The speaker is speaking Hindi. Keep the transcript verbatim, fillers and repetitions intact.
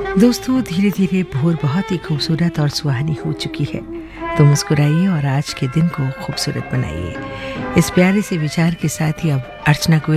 दोस्तों, धीरे धीरे भोर बहुत ही खूबसूरत और सुहानी हो चुकी है। तो मुस्कुराइए और आज के दिन को खूबसूरत बनाइए। इस प्यारे से विचार के साथ ही अब अर्चना को